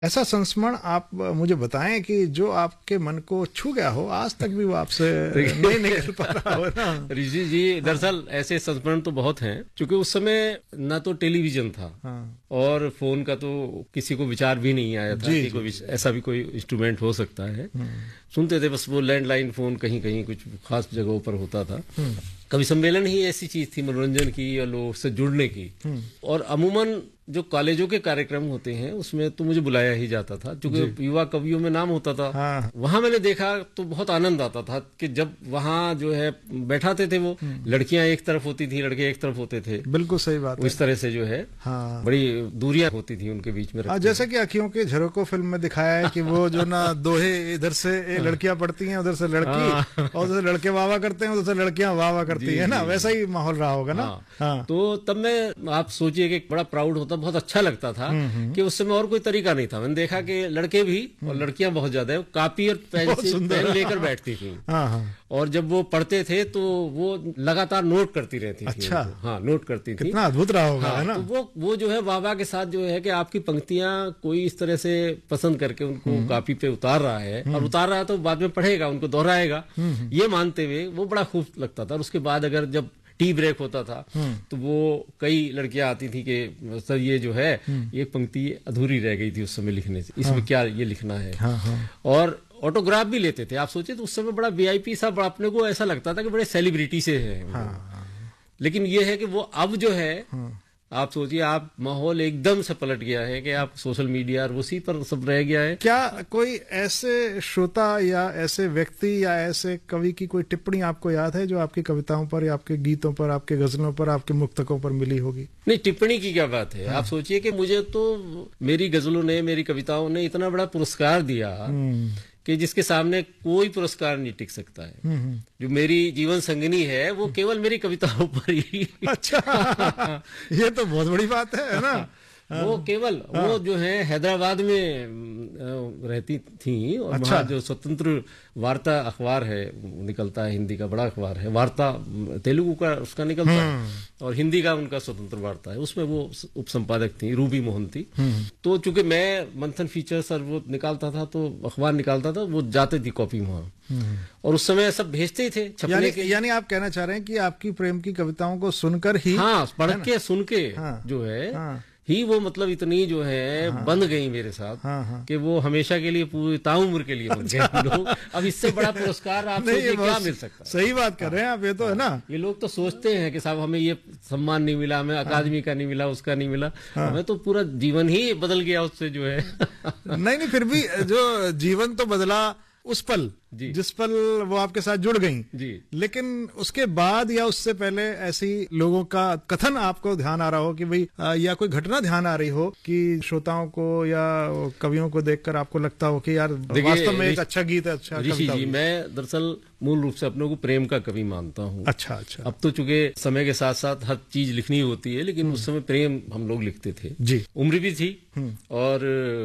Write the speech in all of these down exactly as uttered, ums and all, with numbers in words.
ऐसा संस्मरण आप मुझे बताएं कि जो आपके मन को छू गया हो, आज तक भी वो आपसे नहीं निकल पा रहा हो ना। ऋषि जी, दरअसल ऐसे संस्मरण तो बहुत हैं, क्योंकि उस समय ना तो टेलीविजन था। हाँ। और फोन का तो किसी को विचार भी नहीं आया था कि कोई ऐसा भी कोई इंस्ट्रूमेंट हो सकता है। सुनते थे बस वो लैंडलाइन फोन, कहीं कहीं कुछ खास जगहों पर होता था। कवि सम्मेलन ही ऐसी चीज थी मनोरंजन की या लोग से जुड़ने की। और अमूमन जो कॉलेजों के कार्यक्रम होते हैं उसमें तो मुझे बुलाया ही जाता था, क्योंकि युवा कवियों में नाम होता था। हाँ। वहां मैंने देखा तो बहुत आनंद आता था कि जब वहां जो है बैठाते थे वो लड़कियां एक तरफ होती थी, लड़के एक तरफ होते थे। बिल्कुल सही बात। इस तरह से जो है हाँ। बड़ी दूरियां होती थी उनके बीच में। जैसे कि अखियों के झरोकों फिल्म में दिखाया है कि वो जो ना दोहे, इधर से लड़कियां पढ़ती हैं, उधर से लड़की, और उधर से लड़के वावा करते हैं, उधर से लड़कियां वावा करती है ना, वैसा ही माहौल रहा होगा ना। हाँ। तो तब मैं, आप सोचिए कि बड़ा प्राउड होता, बहुत अच्छा लगता था कि उस समय और कोई तरीका नहीं था। मैंने देखा कि लड़के भी और लड़कियां बहुत ज्यादा कॉपी और पेंसिल पेन लेकर बैठती थी। और जब वो पढ़ते थे तो वो लगातार नोट करती रहती थी। अच्छा। हाँ, नोट करती थी। कितना अद्भुत रहा होगा। हाँ, है ना। तो वो वो जो है वाहवाह के साथ जो है कि आपकी पंक्तियां कोई इस तरह से पसंद करके उनको कॉपी पे उतार रहा है, और उतार रहा है तो बाद में पढ़ेगा, उनको दोहराएगा, ये मानते हुए वो बड़ा खूब लगता था। और उसके बाद अगर जब टी ब्रेक होता था तो वो कई लड़कियां आती थी कि सर ये जो है ये पंक्ति अधूरी रह गई थी उस समय लिखने से, इसमें हाँ। क्या ये लिखना है। हाँ हाँ। और ऑटोग्राफ भी लेते थे। आप सोचिए तो उस समय बड़ा वीआईपी सा, अपने को ऐसा लगता था कि बड़े सेलिब्रिटी से है। हाँ। लेकिन ये है कि वो अब जो है हाँ। आप सोचिए, आप माहौल एकदम से पलट गया है कि आप सोशल मीडिया और उसी पर सब रह गया है। क्या कोई ऐसे श्रोता या ऐसे व्यक्ति या ऐसे कवि की कोई टिप्पणी आपको याद है जो आपकी कविताओं पर या आपके गीतों पर, आपके गजलों पर, आपके मुक्तकों पर मिली होगी? नहीं, टिप्पणी की क्या बात है। हाँ। आप सोचिए कि मुझे तो मेरी गजलों ने, मेरी कविताओं ने इतना बड़ा पुरस्कार दिया कि जिसके सामने कोई पुरस्कार नहीं टिक सकता है। जो मेरी जीवन संगिनी है वो केवल मेरी कविताओं पर ही। अच्छा, ये तो बहुत बड़ी बात है, है ना। वो केवल हाँ। वो जो है हैदराबाद में रहती थी, और अच्छा। वहाँ जो स्वतंत्र वार्ता अखबार है निकलता है, हिंदी का बड़ा अखबार है, वार्ता तेलुगु का उसका निकलता है और हिंदी का उनका स्वतंत्र वार्ता है, उसमें वो उप संपादक थी, रूबी मोहन थी। तो चूंकि मैं मंथन फीचर्स और वो निकालता था, तो अखबार निकालता था, वो जाते थी कॉपी वहाँ, और उस समय सब भेजते ही थे छपने यानी, के। यानी आप कहना चाह रहे हैं कि आपकी प्रेम की कविताओं को सुनकर ही, हाँ, पढ़ के सुन के हाँ। जो है हाँ। ही वो मतलब इतनी जो है हाँ। बंध गई मेरे साथ हाँ हाँ। कि वो हमेशा के लिए, पूरी ताउम्र के लिए बन गए लोग। अब इससे बड़ा पुरस्कार आप सोचिए क्या मिल सकता है। सही बात कर रहे हैं आप, ये तो है ना। ये लोग तो सोचते हैं कि साहब हमें ये सम्मान नहीं मिला, हमें अकादमी का नहीं मिला, उसका नहीं मिला, हमें तो पूरा जीवन ही बदल गया उससे जो है। नहीं नहीं, फिर भी जो जीवन तो बदला उस पल, जिस पल वो आपके साथ जुड़ गई जी। लेकिन उसके बाद या उससे पहले ऐसी लोगों का कथन आपको ध्यान आ रहा हो कि भाई, या कोई घटना ध्यान आ रही हो कि श्रोताओं को या कवियों को देखकर आपको लगता हो कि यार वास्तव में एक अच्छा गीत है, अच्छा ऋषि जी, मैं दरअसल मूल रूप से अपने को प्रेम का कवि मानता हूँ। अच्छा अच्छा। अब तो चूंकि समय के साथ साथ हर चीज लिखनी होती है, लेकिन उस समय प्रेम हम लोग लिखते थे जी। उम्र भी थी और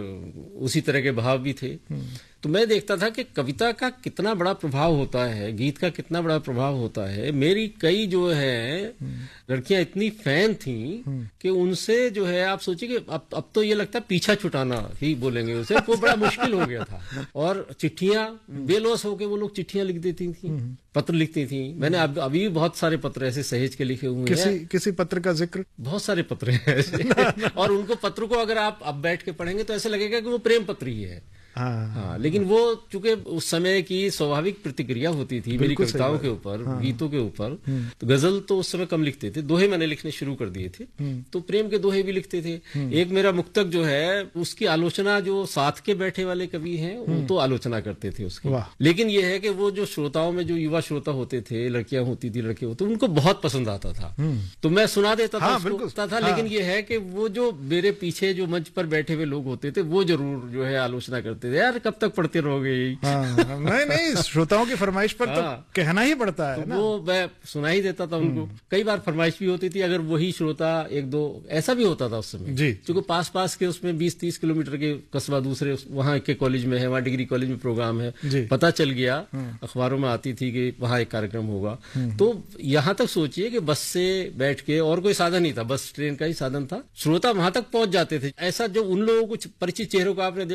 उसी तरह के भाव भी थे। तो मैं देखता था कि कविता का कितना बड़ा प्रभाव होता है, गीत का कितना बड़ा प्रभाव होता है। मेरी कई जो है लड़कियां इतनी फैन थी कि उनसे जो है, आप सोचिए कि अब अब तो ये लगता है पीछा छुटाना ही बोलेंगे उसे, वो बड़ा मुश्किल हो गया था। और चिट्ठियां बेलोस होके वो लोग चिट्ठियां लिख देती थी, पत्र लिखती थी। मैंने अब अभी भी बहुत सारे पत्र ऐसे सहेज के लिखे हुए किसी, हैं। किसी पत्र का जिक्र? बहुत सारे पत्र हैं ऐसे। और उनको पत्र को अगर आप अब बैठ के पढ़ेंगे तो ऐसा लगेगा कि वो प्रेम पत्र ही है। हाँ, हाँ, लेकिन वो चूंकि उस समय की स्वाभाविक प्रतिक्रिया होती थी मेरी कविताओं के ऊपर, हाँ, गीतों के ऊपर, तो गजल तो उस समय कम लिखते थे, दोहे मैंने लिखने शुरू कर दिए थे, तो प्रेम के दोहे भी लिखते थे। एक मेरा मुक्तक जो है उसकी आलोचना जो साथ के बैठे वाले कवि हैं वो तो आलोचना करते थे उसकी, लेकिन ये है कि वो जो श्रोताओं में जो युवा श्रोता होते थे, लड़कियां होती थी, लड़के होते, उनको बहुत पसंद आता था, तो मैं सुना देता था, उसको था। लेकिन ये है कि वो जो मेरे पीछे जो मंच पर बैठे हुए लोग होते थे वो जरूर जो है आलोचना करते देते थे, यार कब तक पढ़ते रहोगे यही। हाँ, नहीं नहीं, श्रोताओं की फरमाइश पर तो हाँ, कहना ही पड़ता है तो ना। वो मैं सुना ही देता था उनको। कई बार फरमाइश भी होती थी, अगर वही श्रोता एक दो, ऐसा भी होता था उस समय जी, क्योंकि पास पास के उसमें बीस तीस किलोमीटर के कस्बा दूसरे वहाँ के कॉलेज में है, वहाँ डिग्री कॉलेज में प्रोग्राम है, पता चल गया, अखबारों में आती थी कि वहाँ एक कार्यक्रम होगा। तो यहाँ तक सोचिए कि बस से बैठ के, और कोई साधन नहीं था, बस ट्रेन का ही साधन था, श्रोता वहां तक पहुंच जाते थे। ऐसा जो उन लोगों को परिचित चेहरों को आपने